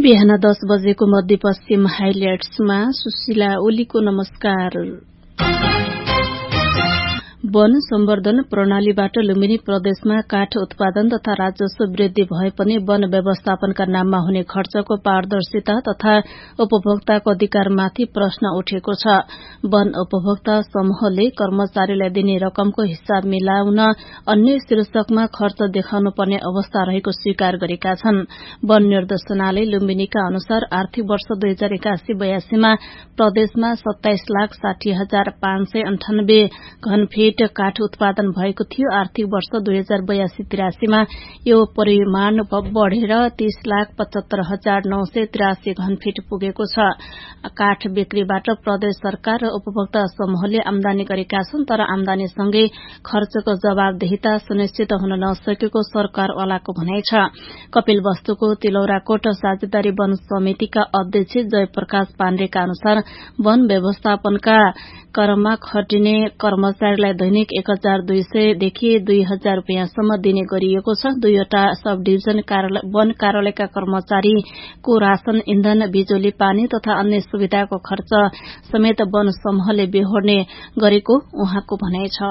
बिहान 10 बजेको मध्यपश्चिम हाइलाइट्समा सुशीला ओलीको नमस्कार। वन सम्वर्धन प्रणालीबाट लुम्बिनी प्रदेशमा काठ उत्पादन तथा राजस्व वृद्धि भए पनि वन व्यवस्थापनका नाममा हुने खर्चको पारदर्शिता तथा उपभोक्ताको अधिकारमाथि प्रश्न उठेको छ। वन उपभोक्ता समूहले कर्मचारीलाई दिने रकमको हिसाब मिलाउन अन्य शीर्षकमा खर्च देखाउनु पर्ने अवस्था रहेको स्वीकार गरेका छन्। वन निर्देशनालय लुम्बिनीका अनुसार आर्थिक वर्ष 2081-82 मा प्रदेशमा 27,60,598 घनफीट काठ उत्पादन भएको थियो। आर्थिक वर्ष 2082-83 मा यो परिमाण बढ़ेर 30,75,983 घनफीट पुगेको छ। काठ बिक्रीबाट प्रदेश सरकार र उपभोक्ता समूहले आमदानी गरेका छन्, तर आमदानीसँगै खर्चको जवाबदेहिता सुनिश्चित हुन नसकेको सरकारवालाको भनाइ छ। कपिलवस्तुको तिलौराकोट साझेदारी वन समितिका अध्यक्ष जयप्रकाश पाण्डेका अनुसार वन व्यवस्थापनका क्रममा खटिने कर्मचारीलाई दैनिक 1,200 देखि 2,000 रुपियाँसम्म दिने गरिएको छ। 2वटा सब डिभिजन वन कार्यालयका कर्मचारीको राशन, इन्धन, बिजुली, पानी तथा अन्य सुविधाको खर्च समेत वन समूहले बेहोर्ने गरेको उहाँको भनाइ छ।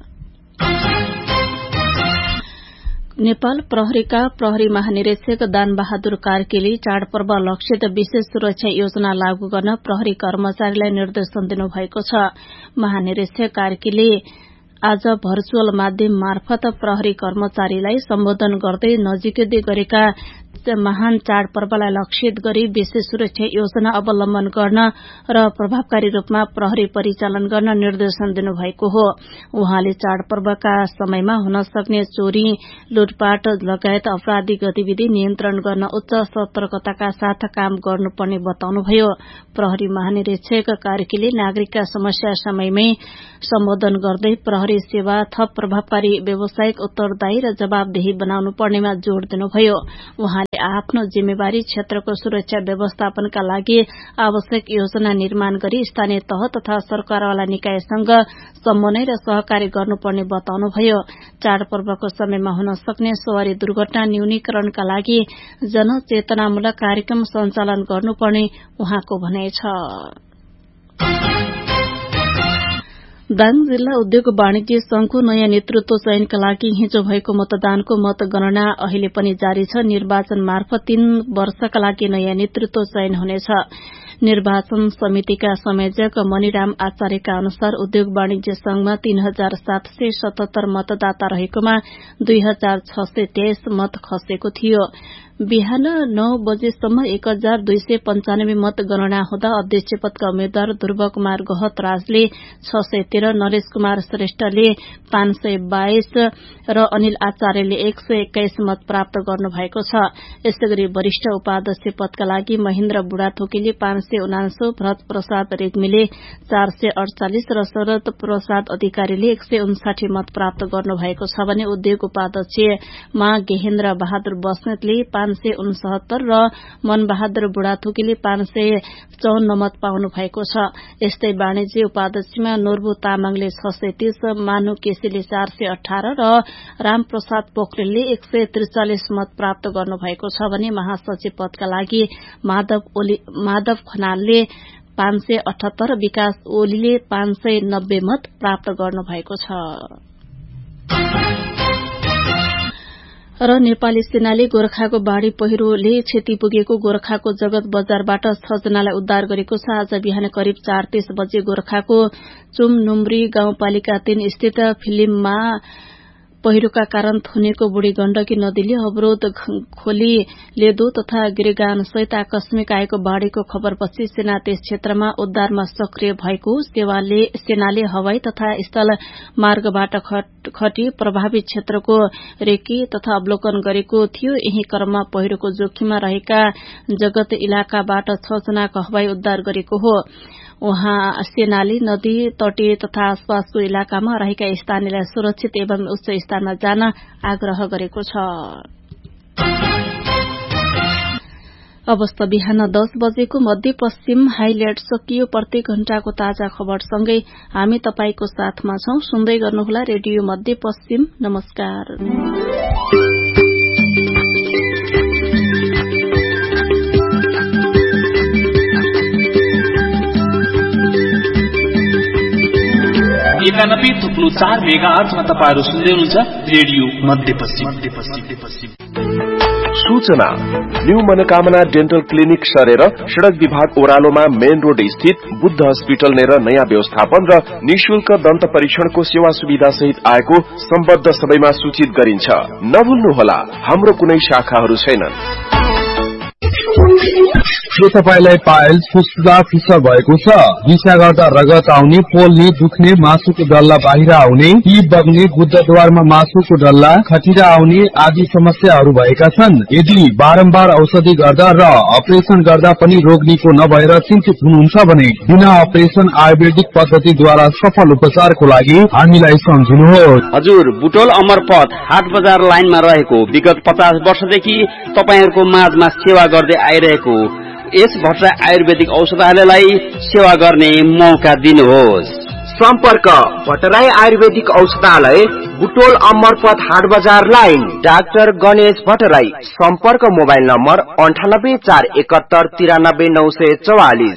नेपाल प्रहरीका प्रहरी महानिरीक्षक दानबहादुर कार्कीले चाडपर्व लक्षित विशेष सुरक्षा योजना लागू गर्न प्रहरी कर्मचारीलाई निर्देशन दिनुभएको छ। महानिरीक्षक कार्कीले आज भर्चुअल माध्यम मार्फत प्रहरी कर्मचारीलाई सम्बोधन गर्दै नजिकै गरेका महान चाडपर्वलाई लक्षित गरी विशेष सुरक्षा योजना अवलम्बन गर्न र प्रभावकारी रूपमा प्रहरी परिचालन गर्न निर्देशन दिनुभएको हो। उहाँले चाडपर्वका समयमा हुन सक्ने चोरी, लुटपाट लगायत अपराधिक गतिविधि नियन्त्रण गर्न उच्च सतर्कताका साथ काम गर्नुपर्ने बताउनुभयो। प्रहरी महानिरीक्षक कार्कीले नागरिकका समस्या समयमै सम्बोधन गर्दै प्रहरी सेवा थप प्रभावकारी, व्यावसायिक, उत्तरदायी र जवाबदेही बनाउनु पर्नेमा जोड़ दिनुभयो। उहाँले आफ्नो जिम्मेवारी क्षेत्रको सुरक्षा व्यवस्थापनका लागि आवश्यक योजना निर्माण गरी स्थानीय तह तथा सरकारवाला निकायसँग समन्वय र सहकारी गर्नुपर्ने बताउनुभयो। चाडपर्वको समयमा हुन सक्ने सवारी दुर्घटना न्यूनीकरणका लागि जनचेतनामूलक कार्यक्रम सञ्चालन गर्नुपर्ने उहाँको भनाइ छ। दाङ जिल्ला उद्योग वाणिज्य संघको नयाँ नेतृत्व चयनका लागि हिजो भएको मतदानको मतगणना अहिले पनि जारी छ। निर्वाचन मार्फत 3 वर्षका लागि नयाँ नेतृत्व चयन हुनेछ। निर्वाचन समितिका संयोजक मणिराम आचार्यका अनुसार उद्योग वाणिज्य संघमा 3,777 मतदाता रहेकोमा 2,623 मत खसेको थियो। बिहान 9 बजेसम्म 1,295 मत गणना हुँदा अध्यक्ष पदका उम्मेद्वार ध्रुव कुमार गहतराजले 613, नरेश कुमार श्रेष्ठले 522 र अनिल आचार्यले 121 मत प्राप्त गर्नुभएको छ। यसैगरी वरिष्ठ उपाध्यक्ष पदका लागि महेन्द्र बुढाथोकीले 579, भरत प्रसाद रेग्मीले 448 र शरद प्रसाद अधिकारीले 159 मत प्राप्त गर्नुभएको छ भने उद्योग उपाध्यक्षमा गेहेन्द्र बहादुर बस्नेतले 569 र मनबहादुर बुढाथोकीले 554 मत पाउनु भएको छ। यस्तै वाणिज्य उपाध्यक्षमा नोर्बु तामाङले 630, मानु केसीले 418 र रामप्रसाद पोखरेलले 143 मत प्राप्त गर्नुभएको छ भने महासचिव पदका लागि माधव खनालले 578, विकास ओलीले 590 मत प्राप्त गर्नुभएको छ। र नेपाली सेनाले गोरखाको बाढ़ी पहिरोले क्षति पुगेको गोरखाको जगत बजारबाट 6 जनालाई उद्धार गरेको छ। आज बिहान करिब 4:30 बजे गोरखाको चुमनुम्री गाउँपालिका 3 स्थित फिल्ममा पहिरोका कारण थुनेको बुढी गण्डकी नदीले अवरोध खोली लेदो तथा गिरगान सहित आकस्मिक आएको बाढ़ीको खबरपछि सेना त्यस क्षेत्रमा उद्धारमा सक्रिय भएको सेनाले हवाई तथा स्थल मार्गबाट खटी प्रभावित क्षेत्रको रेकी तथा अवलोकन गरेको थियो। यही क्रममा पहिरोको जोखिममा रहेका जगत इलाकाबाट 6 जनाको हवाई उद्धार गरेको हो। उहाँ सेनाले नदी तटीय तथा आसपासको इलाकामा रहेका स्थानीयलाई सुरक्षित एवं उच्च स्थानमा जान आग्रह गरेको छ। अवस्था बिहान 10 बजेको मध्यपश्चिम हाइलाइट सकियो। प्रत्येक घण्टाको ताजा खबरसँगै हामी तपाईको साथमा छौं। सुन्दै गर्नुहोला रेडियो मध्यपश्चिम। नमस्कार। 91.4 मेगाहर्जमा तपाईहरु सुन्दै हुनुहुन्छ रेडियो मध्यपश्चिम। सूचना न्यू मनोकामना डेन्टल क्लिनिक सरेर सड़क विभाग ओह्रालोमा मेन रोड स्थित बुद्ध हस्पिटल नेर नयाँ व्यवस्थापन र निशुल्क दन्त परीक्षणको सेवा सुविधा सहित आएको सम्बद्ध सबैमा सूचित गरिन्छ। नभुल्नुहोला, हाम्रो कुनै शाखाहरू छैनन्। के तपाईलाई पाइल्स फुस्फुसा फिसर भएको छ? दिशा गर्दा रगत आउने, पोल्ने, दुख्ने, मासुको डल्ला बाहिर आउने, पिप बग्ने, गुद्दाद्वारमा मासुको डल्ला, खटिरा आउने आदि समस्याहरू भएका छन्? यदि बारम्बार औषधि गर्दा र अपरेसन गर्दा पनि रोग निको नभएर चिन्तित हुनुहुन्छ भने बिना अपरेसन आयुर्वेदिक पद्धतिद्वारा सफल उपचारको लागि हामीलाई सम्झिनुहोस्। हजुर, बुटोल अमरपथ हाट बजार लाइनमा रहेको विगत 50 वर्षदेखि तपाईहरुको माझमा सेवा गर्दै आइरहेको यस भट्टराई आयुर्वेदिक औषधालयलाई सेवा गर्ने मौका दिनुहोस्। सम्पर्क भट्टराई आयुर्वेदिक औषधालय, बुटोल अमरपथ हाट बजार लाइन, डाक्टर गणेश भट्टराई। सम्पर्क मोबाइल नम्बर 9841 93944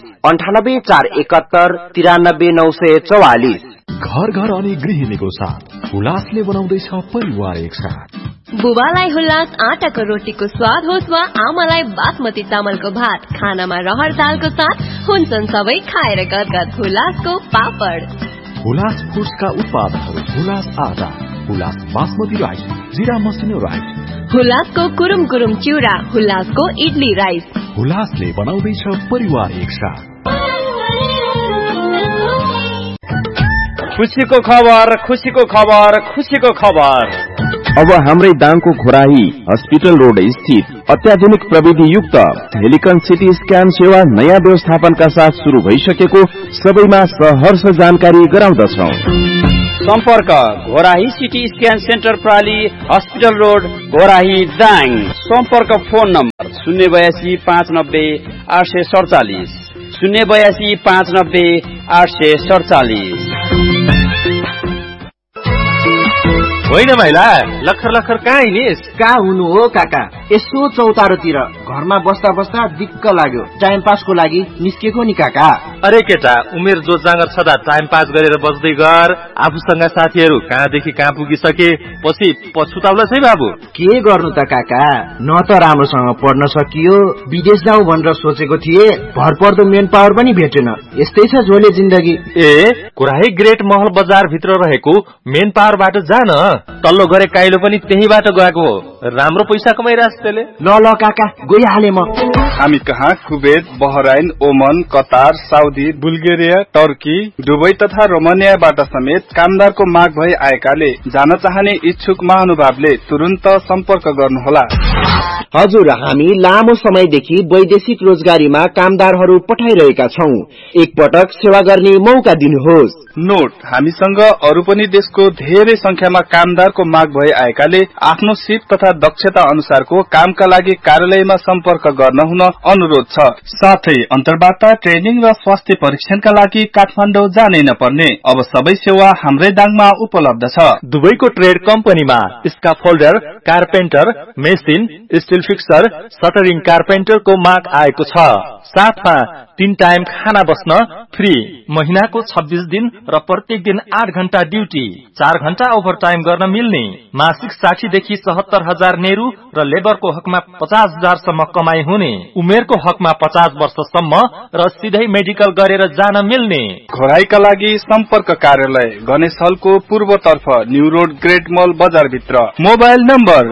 9841 93944। घर घर अनि गृहिणीको साथ हुलासले बनाउँदैछ परिवार एक साथ। बुबालाई हुलास आटाको रोटीको स्वाद होस् वा आमालाई बासमती चामलको भात, खानामा रहर दालको साथ हुन्छन् सबै खाएर गदगद हुलासको पापड। हुलास फुड्सका उत्पादनहरू हुलास आटा, हुलास बासमती राइस, जिरा मसिनो राइस, हुलासको कुरुम कुरुम चिउरा, हुलासको इडली राइस। हुलासले बनाउँदैछ परिवार एक साथ। खुसीको खबर, खुसीको खबर, खुसीको खबर। अब हाम्रै दाङको घोराही हस्पिटल रोड स्थित अत्याधुनिक प्रविधि युक्त हेलिकन सिटी स्क्यान सेवा नयाँ व्यवस्थापनका साथ शुरू भइसकेको सबैमा सहर्ष जानकारी गराउँदछौं। सम्पर्क Ghorahi CT scan centre प्राली hospital road Ghorahi Dang. सम्पर्क फोन नम्बर 082 590 847 082 590 847। होइन माइला, लखर लखर कहाँ हिँडिस? कहाँ हुनु हो काका, यसो चौतारोतिर घरमा बस्दा बस्दा दिक्क लाग्यो, टाइम पासको लागि निस्केको नि काका। अरे केटा, उमेर जो जाँगर छदा टाइम पास गरेर बस्दै गर। आफूसँग साथीहरू कहाँदेखि कहाँ पुगिसके, पछि पछुताउला छै बाबु। के गर्नु त काका, न त राम्रोसँग पढ्न सकियो, विदेश जाउँ भनेर सोचेको थिए, भरपर्दो मेन पावर पनि भेटेन। यस्तै छ झोले जिन्दगी। ए, कुराही ग्रेट महल बजार भित्र रहेको मेन पावरबाट जान, तल्लो गरे काइलो पनि त्यहीबाट गएको हो। राम्रो पैसा कमाइरहेछ त्यसले। ल काका, गइहाले म। हामी कहाँ कुवेत, बहराइन, ओमन, Qatar, Saudi, Bulgaria, Turkey, Dubai तथा रोमानियाबाट समेत कामदारको माग भई आएकाले जान चाहने इच्छुक महानुभावले तुरुन्त सम्पर्क गर्नुहोला। हजुर, हामी लामो समयदेखि वैदेशिक रोजगारीमा कामदारहरू पठाइरहेका छौं। एकपटक सेवा गर्ने मौका दिनुहोस्। नोट, हामीसँग अरू पनि देशको धेरै संख्यामा कामदारको माग भई आएकाले आफ्नो सिप तथा दक्षता अनुसारको कामका लागि कार्यालयमा सम्पर्क गर्न हुन अनुरोध छ। साथै अन्तर्वार्ता, ट्रेनिङ र स्वास्थ्य परीक्षणका लागि काठमाडौँ जानै नपर्ने अब सबै सेवा हाम्रै दाङमा उपलब्ध छ। दुबईको ट्रेड कम्पनीमा स्काफोल्डर, कारपेन्टर, मेसिन, स्टिल फिक्सर, सटरिङ कारपेन्टरको माग आएको छ। साथमा 3 टाइम खाना बस्न फ्री, महिनाको 26 दिन र प्रत्येक दिन 8 घण्टा ड्युटी, 4 घण्टा ओभरटाइम गर्न मिल्ने, मासिक 60 देखि 77,000 नेहरू र लेबरको हकमा 50,000 सम्म कमाई हुने, उमेरको हकमा 50 वर्षसम्म र सिधै मेडिकल गरेर जान मिल्ने। घोराईका लागि सम्पर्क कार्यालय गणेश हलको पूर्वतर्फ न्यू रोड ग्रेट मल बजार भित्र। Mobile number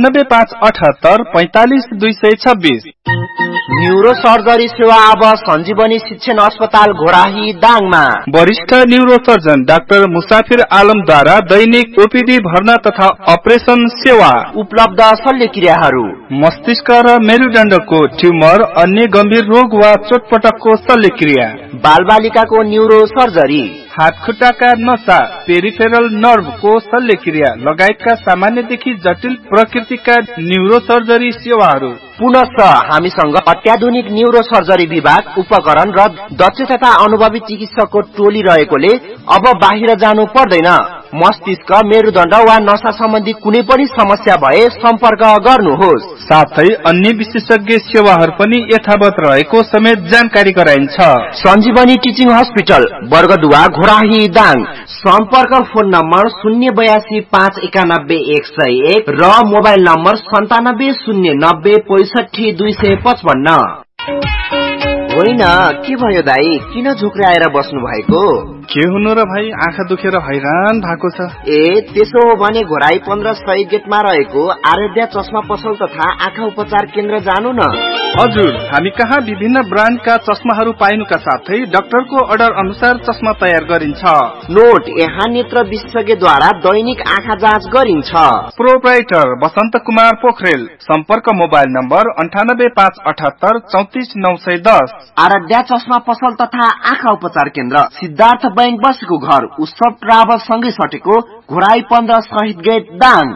98 578 45 226। न्यूरो सर्जरी सेवा अब सञ्जीवनी शिक्षण अस्पताल घोराही दाङमा। वरिष्ठ न्यूरो सर्जन डाक्टर मुसाफिर आलमद्वारा दैनिक ओपीडी भर्ना तथा अपरेसन सेवा उपलब्ध। शल्यक्रियाहरू मस्तिष्क र मेरुदण्डको ट्युमर, अन्य गम्भीर रोग वा चोटपटकको शल्यक्रिया, बालबालिकाको न्यूरो सर्जरी, हातखुट्टाका नसा, पेरिफेरल नर्भको शल्यक्रिया लगायतका सामान्यदेखि जटिल प्रकृतिका न्यूरो सर्जरी सेवाहरू। पुनः हामीसँग अत्याधुनिक न्यूरो सर्जरी विभाग, उपकरण र दक्ष तथा अनुभवी चिकित्सकको टोली रहेकोले अब बाहिर जानु पर्दैन। मस्तिष्क, मेरुदण्ड वा नसा सम्बन्धी कुनै पनि समस्या भए सम्पर्क गर्नुहोस्। साथै अन्य विशेषज्ञ सेवाहरू पनि यथावत रहेको समेत जानकारी गराइन्छ। सञ्जीवनी टिचिङ हस्पिटल, वर्गदुवा, घोराही, दाङ। सम्पर्क फोन नम्बर 082 591 101 र मोबाइल नम्बर 97 090 65 255। होइन, के भयो दाई? किन झोक्राएर बस्नु भएको? के हुनु र भाइ, आँखा दुखेर हैरान भएको छ। त्यसो हो भने घोराई 1500 गेटमा रहेको आराध्या चस्मा पसल तथा आँखा उपचार केन्द्र जानु न। हजुर, हामी कहाँ विभिन्न ब्रान्डका चस्माहरू पाइनुका साथै डाक्टरको अर्डर अनुसार चस्मा तयार गरिन्छ। नोट, यहाँ नेत्र विशेषज्ञद्वारा दैनिक आँखा जाँच गरिन्छ। प्रोप्राइटर बसन्त कुमार पोखरेल। सम्पर्क मोबाइल नम्बर 98578 34910। आराध्या चस्मा पसल तथा आँखा उपचार केन्द्र, सिद्धार्थ बैंक बसेको घर, उत्सव ट्राभल सँगै सटेको, घोराई 15 शहीद get, Dang.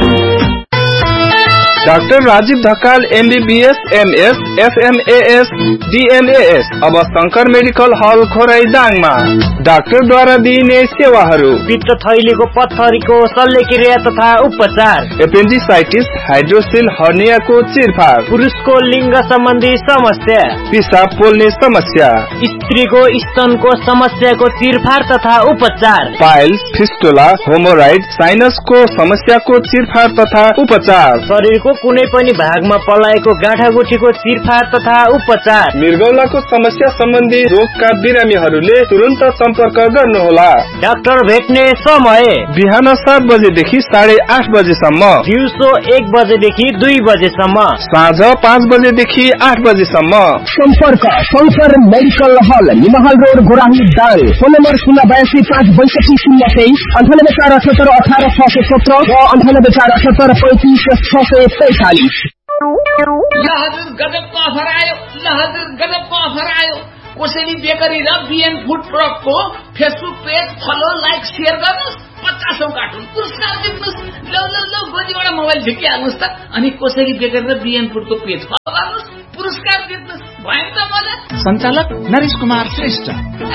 Doctor Rajiv Dhakal MBBS MS FMAS DMAS अब शंकर मेडिकल हल घोराई दाङमा डाक्टरद्वारा दिइने सेवाहरू: पित्त थैलीको पत्थरीको शल्यक्रिया तथा उपचार, एपेन्डिसाइटिस, हाइड्रोसिल, हर्नियाको चिरफार, पुरुषको लिङ्ग सम्बन्धी समस्या, पिसाब पोल्ने समस्या, स्त्रीको स्तनको समस्याको चिरफार तथा उपचार, पाइल्स, फिस्टुला, होमोराइड, साइनसको समस्याको चिरफार तथा उपचार, शरीरको कुनै पनि भागमा पलाएको गाँठागुठीको चिरफार तथा उपचार, मृगौलाको समस्या सम्बन्धी रोगका बिरामीहरूले तुरन्त सम्पर्क गर्नुहोला। डाक्टर भेट्ने समय: बिहान 7 बजेदेखि 8:30 बजेसम्म, दिउँसो 1 बजेदेखि 2 बजेसम्म, साँझ 5 बजेदेखि 8 बजेसम्म। सम्पर्क शंकर मेडिकल हल, निमहल road, Ghorahi, Dang. Phone number 082 562 023, 98 478 18 617 र 98 478 35 645। हजुर गजबको अफर आयो, गजबको अफर आयो। कोसेली बेकरी र बिएन food ट्रकको Facebook page follow, like, share गर्नुहोस्। 50औं कार्टुन पुरस्कार जित्नुहोस्। ल गोजीबाट मोबाइल झिकिहाल्नुहोस् त। अनि कोसेली बेकरी र बिएन फुडको पेज फलो गर्नुहोस्, पुरस्कार जित्नुहोस्। भयो त मजा। सञ्चालक नरेश कुमार श्रेष्ठ।